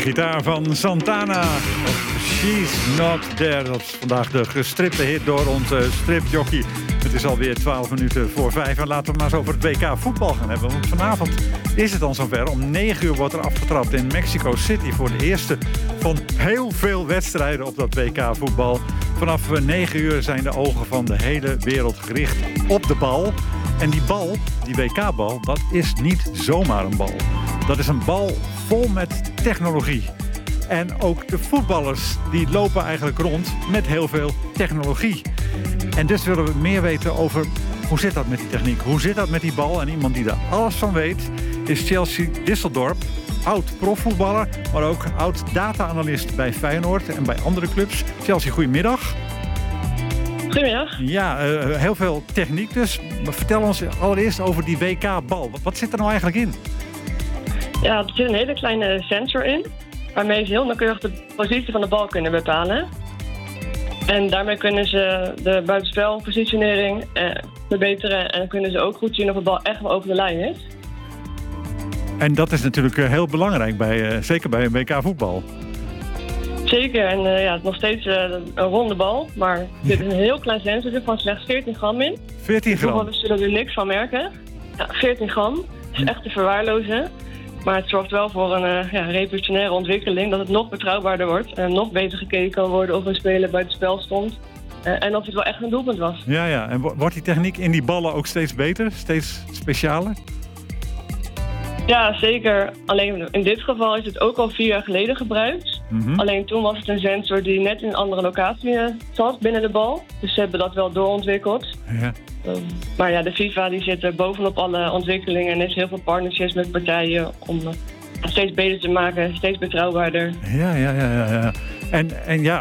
gitaar van Santana. She's Not There. Dat is vandaag de gestripte hit door onze stripjockey. Het is alweer 12 minuten voor 5. En laten we maar eens over het WK voetbal gaan hebben. Want vanavond is het dan zover. Om 9 uur wordt er afgetrapt in Mexico City voor de eerste van heel veel wedstrijden op dat WK voetbal. Vanaf 9 uur zijn de ogen van de hele wereld gericht op de bal. En die bal, die WK-bal, dat is niet zomaar een bal. Dat is een bal vol met technologie. En ook de voetballers die lopen eigenlijk rond met heel veel technologie. En dus willen we meer weten over hoe zit dat met die techniek? Hoe zit dat met die bal? En iemand die daar alles van weet is Chelsea Disseldorp. Oud-profvoetballer, maar ook oud-data-analyst bij Feyenoord en bij andere clubs. Chelsea, goedemiddag. Goedemiddag. Ja, heel veel techniek dus. Maar vertel ons allereerst over die WK-bal. Wat zit er nou eigenlijk in? Ja, er zit een hele kleine sensor in, waarmee ze heel nauwkeurig de positie van de bal kunnen bepalen. En daarmee kunnen ze de buitenspelpositionering verbeteren en kunnen ze ook goed zien of de bal echt wel over de lijn is. En dat is natuurlijk heel belangrijk, zeker bij een WK voetbal. Zeker, en het is nog steeds een ronde bal, maar er zit een heel klein sensor van slechts 14 gram in. 14 gram? Voetballers zullen er niks van merken. Ja, 14 gram. Dat is echt te verwaarlozen. Maar het zorgt wel voor een revolutionaire ontwikkeling, dat het nog betrouwbaarder wordt en nog beter gekeken kan worden of een speler bij het spel stond. En of het wel echt een doelpunt was. Ja. En wordt die techniek in die ballen ook steeds beter? Steeds specialer? Ja, zeker. Alleen in dit geval is het ook al 4 jaar geleden gebruikt. Mm-hmm. Alleen toen was het een sensor die net in een andere locatie zat binnen de bal. Dus ze hebben dat wel doorontwikkeld. Ja. Maar ja, de FIFA die zit bovenop alle ontwikkelingen en heeft heel veel partnerships met partijen om het steeds beter te maken, steeds betrouwbaarder. Ja. En ja,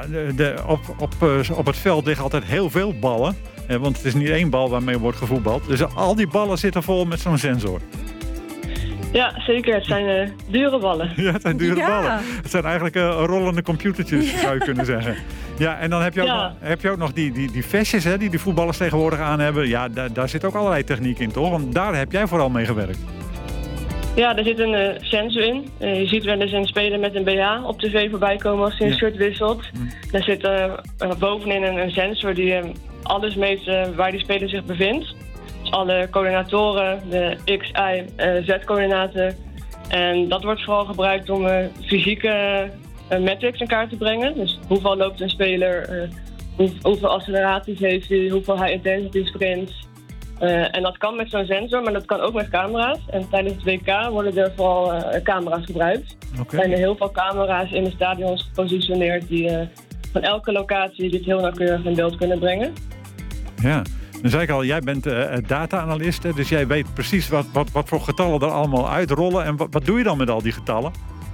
op het veld liggen altijd heel veel ballen. Want het is niet één bal waarmee wordt gevoetbald. Dus al die ballen zitten vol met zo'n sensor. Ja, zeker. Het zijn dure ballen. Ja, het zijn dure ballen. Het zijn eigenlijk rollende computertjes, zou je kunnen zeggen. Ja, en dan heb je ook nog die vestjes, hè, die voetballers tegenwoordig aan hebben. Ja, daar zit ook allerlei techniek in, toch? Want daar heb jij vooral mee gewerkt. Ja, er zit een sensor in. Je ziet wel eens een speler met een BH op tv voorbij komen als hij een shirt wisselt. Daar zit bovenin een sensor die alles meet waar die speler zich bevindt. Dus alle coördinatoren, de X, Y, Z-coördinaten. En dat wordt vooral gebruikt om fysieke metrics in kaart te brengen. Dus hoeveel loopt een speler, hoeveel acceleraties heeft hij, hoeveel high intensity sprints. En dat kan met zo'n sensor, maar dat kan ook met camera's. En tijdens het WK worden er vooral camera's gebruikt. Er zijn er heel veel camera's in de stadions gepositioneerd die van elke locatie dit heel nauwkeurig in beeld kunnen brengen. Ja, dan zei ik al, jij bent data-analyst, dus jij weet precies wat voor getallen er allemaal uitrollen. En wat doe je dan met al die getallen?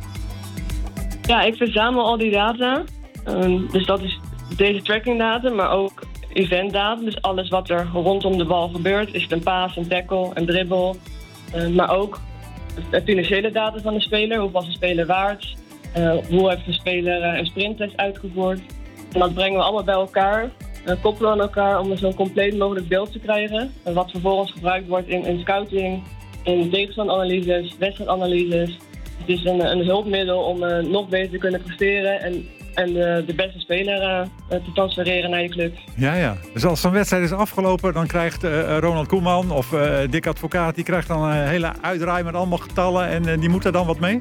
Ja, ik verzamel al die data. Dus dat is deze tracking data, maar ook eventdata. Dus alles wat er rondom de bal gebeurt. Is het een paas, een tackle, een dribbel. Maar ook de financiële data van de speler. Hoe was de speler waard? Hoe heeft de speler een sprinttest uitgevoerd? En dat brengen we allemaal bij elkaar. Koppelen aan elkaar om zo'n compleet mogelijk beeld te krijgen. Wat vervolgens gebruikt wordt in scouting, in tegenstandanalyses, wedstrijdanalyses. Het is een hulpmiddel om nog beter te kunnen presteren en de beste speler te transfereren naar je club. Ja. Dus als zo'n wedstrijd is afgelopen, dan krijgt Ronald Koeman of Dick Advocaat, die krijgt dan een hele uitdraai met allemaal getallen en die moet er dan wat mee?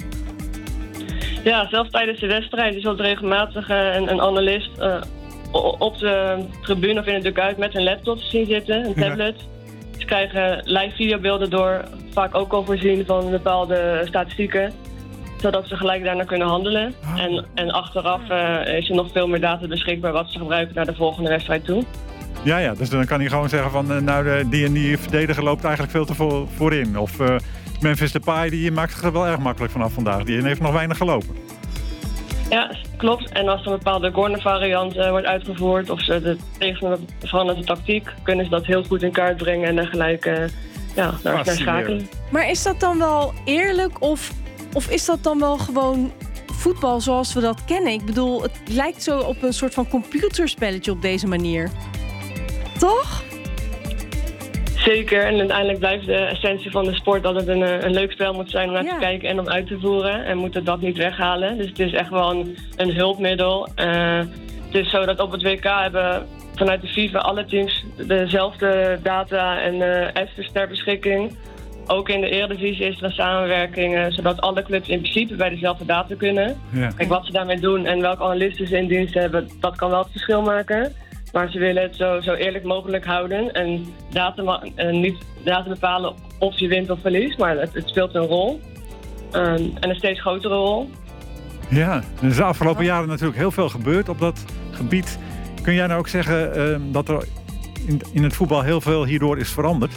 Ja, zelfs tijdens de wedstrijd is dat regelmatig een analist op de tribune of in het dugout met een laptop te zien zitten, een tablet. Ze krijgen live videobeelden door, vaak ook al voorzien van bepaalde statistieken, zodat ze gelijk daarna kunnen handelen. En achteraf is er nog veel meer data beschikbaar wat ze gebruiken naar de volgende wedstrijd toe. Ja, dus dan kan hij gewoon zeggen van die en die verdediger loopt eigenlijk veel te voorin. Of Memphis Depay, die maakt het er wel erg makkelijk vanaf vandaag. Die heeft nog weinig gelopen. Ja, klopt. En als er een bepaalde cornervariant wordt uitgevoerd of ze de tegenstander verandert de tactiek, kunnen ze dat heel goed in kaart brengen en dan gelijk naar schakelen. Maar is dat dan wel eerlijk of is dat dan wel gewoon voetbal zoals we dat kennen? Ik bedoel, het lijkt zo op een soort van computerspelletje op deze manier. Toch? Zeker, en uiteindelijk blijft de essentie van de sport dat het een leuk spel moet zijn om naar te kijken en om uit te voeren. En moeten dat niet weghalen. Dus het is echt wel een hulpmiddel. Het is zo dat op het WK hebben vanuit de FIFA alle teams dezelfde data en apps ter beschikking. Ook in de Eredivisie is er een samenwerking, zodat alle clubs in principe bij dezelfde data kunnen. Ja. Kijk, wat ze daarmee doen en welke analisten ze in dienst hebben, dat kan wel het verschil maken. Maar ze willen het zo eerlijk mogelijk houden en niet data bepalen of je wint of verliest, maar het speelt een rol. En een steeds grotere rol. Ja, er is de afgelopen jaren natuurlijk heel veel gebeurd op dat gebied. Kun jij nou ook zeggen dat er in het voetbal heel veel hierdoor is veranderd?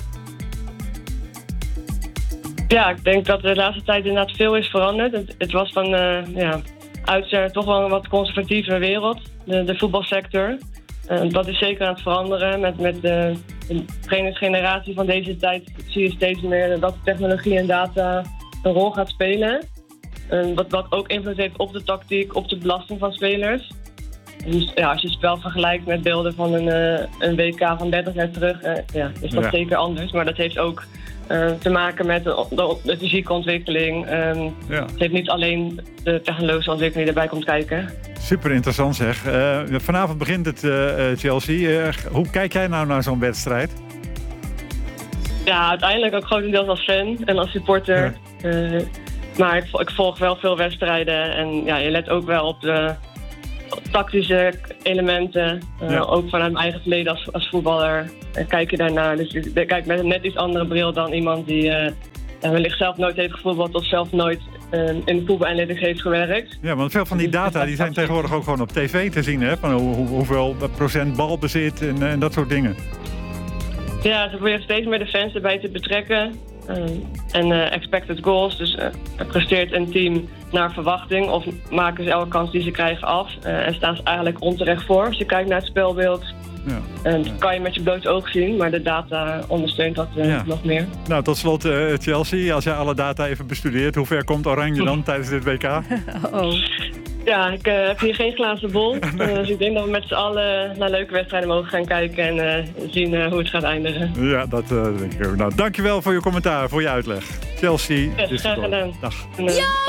Ja, ik denk dat de laatste tijd inderdaad veel is veranderd. Het was van oudsher toch wel een wat conservatieve wereld, de voetbalsector. Dat is zeker aan het veranderen. Met de trainersgeneratie van deze tijd zie je steeds meer dat technologie en data een rol gaat spelen. Wat ook invloed heeft op de tactiek, op de belasting van spelers. Dus ja, als je het spel vergelijkt met beelden van een WK van 30 jaar terug, is dat zeker anders. Maar dat heeft ook te maken met de fysieke ontwikkeling. Het heeft niet alleen de technologische ontwikkeling die erbij komt kijken. Super interessant zeg. Vanavond begint het Chelsea. Hoe kijk jij nou naar zo'n wedstrijd? Ja, uiteindelijk ook grotendeels als fan en als supporter. Ja. Maar ik volg wel veel wedstrijden en ja, je let ook wel op de tactische elementen. Ook vanuit mijn eigen verleden als voetballer kijk je daarnaar. Dus ik kijk met een net iets andere bril dan iemand die wellicht zelf nooit heeft gevoetbald of zelf nooit in de voetbalanalytics heeft gewerkt. Ja, want veel van die data die zijn tegenwoordig ook gewoon op tv te zien, hè? Van hoeveel procent balbezit en dat soort dingen. Ja, ze proberen steeds meer de fans erbij te betrekken. En expected goals, dus presteert een team naar verwachting of maken ze elke kans die ze krijgen af en staan ze eigenlijk onterecht voor. Als je kijkt naar het spelbeeld, dat kan je met je blote oog zien, maar de data ondersteunt dat nog meer. Nou, tot slot Chelsea, als jij alle data even bestudeert, hoe ver komt Oranje dan tijdens dit WK? Ja, ik heb hier geen glazen bol. Dus ik denk dat we met z'n allen naar leuke wedstrijden mogen gaan kijken en zien hoe het gaat eindigen. Ja, dat denk ik ook. Nou, dankjewel voor je commentaar, voor je uitleg. Chelsea. Yes, graag gedaan. Dag.